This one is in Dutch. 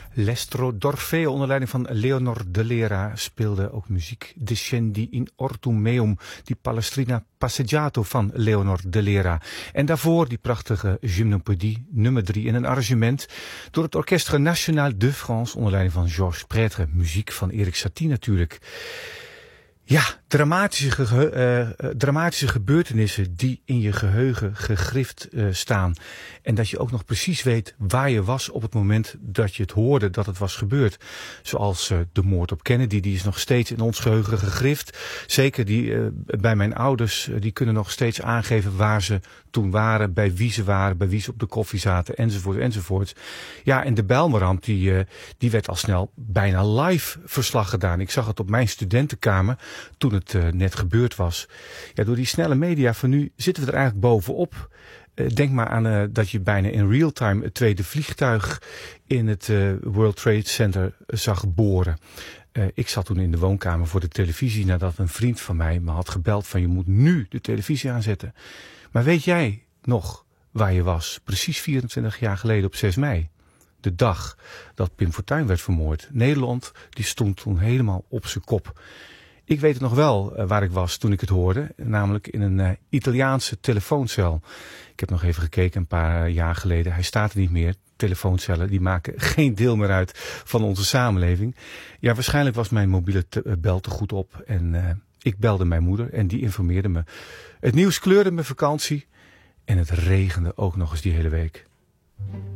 L'Estro d'Orfeo onder leiding van Leonor de Lera speelde ook muziek. Descendi in ortum meum, die Palestrina Passeggiato van Leonor de Lera. En daarvoor die prachtige Gymnopédie nummer 3 in een arrangement door het Orchestre National de France onder leiding van Georges Prêtre. Muziek van Erik Satie natuurlijk. Ja, dramatische gebeurtenissen die in je geheugen gegrift staan. En dat je ook nog precies weet waar je was op het moment dat je het hoorde dat het was gebeurd. Zoals de moord op Kennedy, die is nog steeds in ons geheugen gegrift. Zeker bij mijn ouders, die kunnen nog steeds aangeven waar ze toen waren, bij wie ze op de koffie zaten, enzovoort. Ja, en de Bijlmerramp, die werd al snel bijna live verslag gedaan. Ik zag het op mijn studentenkamer toen het net gebeurd was. Ja, door die snelle media van nu zitten we er eigenlijk bovenop. Denk maar aan dat je bijna in real time het tweede vliegtuig in het World Trade Center zag boren. Ik zat toen in de woonkamer voor de televisie nadat een vriend van mij me had gebeld van je moet nu de televisie aanzetten. Maar weet jij nog waar je was? Precies 24 jaar geleden op 6 mei. De dag dat Pim Fortuyn werd vermoord. Nederland die stond toen helemaal op zijn kop. Ik weet het nog wel waar ik was toen ik het hoorde. Namelijk in een Italiaanse telefooncel. Ik heb nog even gekeken een paar jaar geleden. Hij staat er niet meer. Telefooncellen die maken geen deel meer uit van onze samenleving. Ja, waarschijnlijk was mijn mobiele bel te goed op. En ik belde mijn moeder en die informeerde me. Het nieuws kleurde mijn vakantie. En het regende ook nog eens die hele week.